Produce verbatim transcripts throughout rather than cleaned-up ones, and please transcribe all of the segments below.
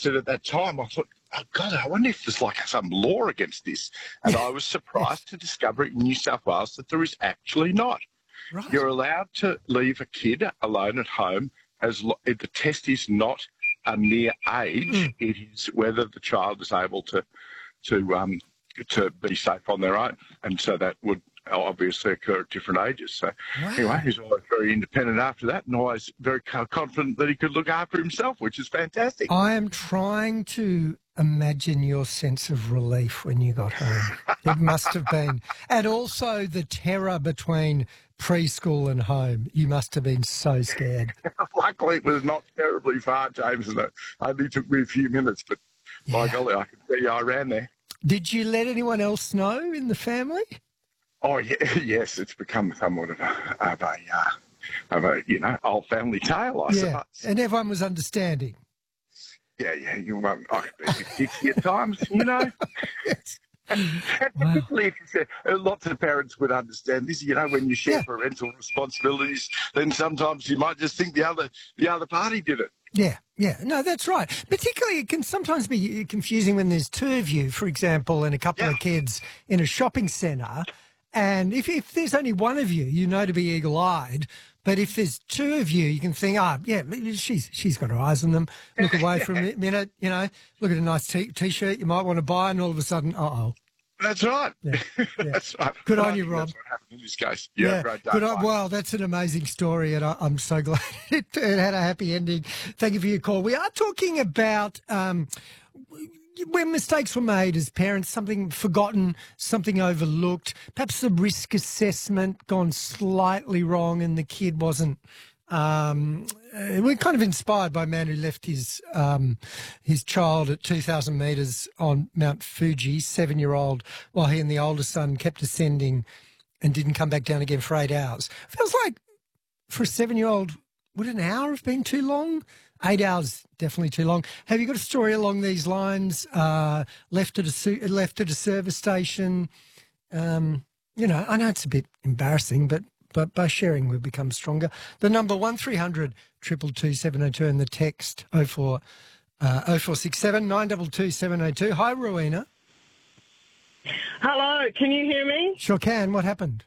said at that time, I thought, oh, God, I wonder if there's like some law against this. And I was surprised to discover in New South Wales that there is actually not. Right. You're allowed to leave a kid alone at home as lo- the test is not a mere age. Mm. It is whether the child is able to to um, to be safe on their own. And so that would obviously occur at different ages. So Wow. anyway, he's always very independent after that and always very confident that he could look after himself, which is fantastic. I am trying to imagine your sense of relief when you got home. It must have been. And also the terror between preschool and home. You must have been so scared. Luckily, it was not terribly far, James, and it only took me a few minutes, but by Yeah. golly, I can tell you I ran there. Did you let anyone else know in the family? Oh, yeah, yes, it's become somewhat of a, of a, uh, of a you know, old family tale, I Yeah. suppose. And everyone was understanding. Yeah, yeah, you um, I could be a bit ditzy at times, you know. Yes. And particularly if you say, uh, lots of parents would understand this, you know, when you share Yeah. parental responsibilities, then sometimes you might just think the other the other party did it. Yeah, yeah. No, that's right. Particularly, it can sometimes be confusing when there's two of you, for example, and a couple Yeah. of kids in a shopping centre. And if, if there's only one of you, you know to be eagle-eyed. But if there's two of you, you can think, oh, yeah, she's she's got her eyes on them. Look away for a minute, you know, look at a nice t- T-shirt you might want to buy, and all of a sudden, uh-oh. That's right. Yeah, yeah. That's right. Good But on I you, think Rob. That's what happened in this case. Yeah, great day. Good on, mate. well, that's an amazing story, and I, I'm so glad it, it had a happy ending. Thank you for your call. We are talking about um, when mistakes were made as parents, something forgotten, something overlooked, perhaps a risk assessment gone slightly wrong, and the kid wasn't. Um, uh, we're kind of inspired by a man who left his um, his child at two thousand metres on Mount Fuji, seven-year-old, while he and the older son kept ascending and didn't come back down again for eight hours. Feels like for a seven-year-old, would an hour have been too long? Eight hours, definitely too long. Have you got a story along these lines? Uh, left at a su- left at a service station. Um, you know, I know it's a bit embarrassing, but but by sharing we become stronger. The number one three hundred two two two seven oh two and the text oh four uh, oh four six seven nine two two seven oh two. Hi, Rowena. Hello, can you hear me? Sure can. What happened?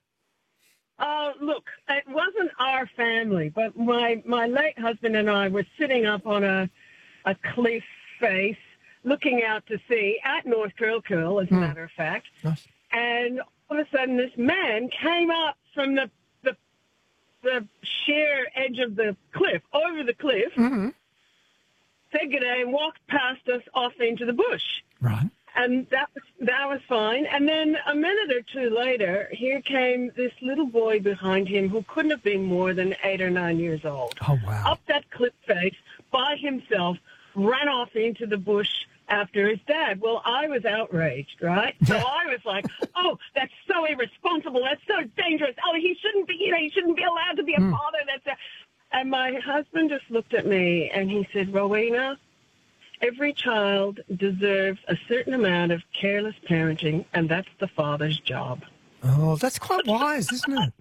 Oh, look, it wasn't our family, but my, my late husband and I were sitting up on a, a cliff face looking out to sea at North Curl Curl, as a Mm. matter of fact. Nice. And all of a sudden this man came up from the, the, the sheer edge of the cliff, over the cliff, Mm-hmm. said good day and walked past us off into the bush. Right. And that was, that was fine. And then a minute or two later, here came this little boy behind him who couldn't have been more than eight or nine years old. Oh, wow. Up that cliff face by himself, ran off into the bush after his dad. Well, I was outraged, right? So I was like, oh, that's so irresponsible. That's so dangerous. Oh, he shouldn't be, you know, he shouldn't be allowed to be a Mm. father. That's a... And my husband just looked at me and he said, Rowena, every child deserves a certain amount of careless parenting, and that's the father's job. Oh, that's quite wise, isn't it?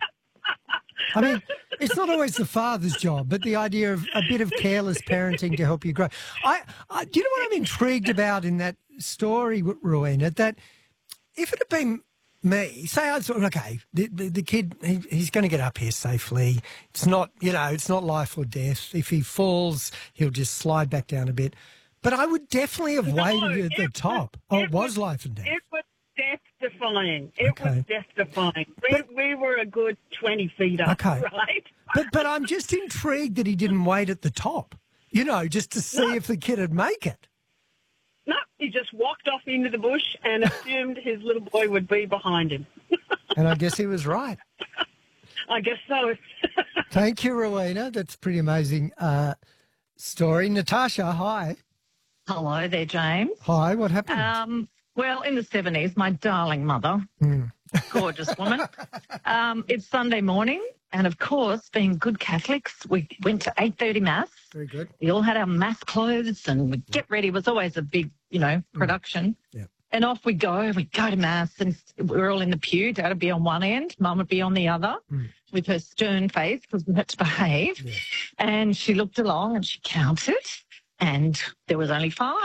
I mean, it's not always the father's job, but the idea of a bit of careless parenting to help you grow. I, I do you know what I'm intrigued about in that story, Rowena? That if it had been me, say I thought, okay, the, the, the kid, he, he's going to get up here safely. It's not, you know, it's not life or death. If he falls, he'll just slide back down a bit. But I would definitely have No, waited at the it top. was- Oh, it it was was- life and death. It was death-defying. It Okay. was death-defying. We, we were a good twenty feet up, Okay. right? But but I'm just intrigued that he didn't wait at the top, you know, just to see No. if the kid would make it. No, he just walked off into the bush and assumed his little boy would be behind him. And I guess he was right. I guess so. Thank you, Rowena. That's a pretty amazing uh, story. Natasha, hi. Hello there, James. Hi, what happened? Um, well, in the seventies, my darling mother, Mm. gorgeous woman, um, it's Sunday morning, and of course, being good Catholics, we went to eight thirty Mass. Very good. We all had our Mass clothes, and we'd get ready. It was always a big, you know, production. Yeah. And off we go. We go to Mass, and we were all in the pew. Dad would be on one end, Mum would be on the other, Mm. with her stern face because we had to behave. Yeah. And she looked along and she counted, and there was only five.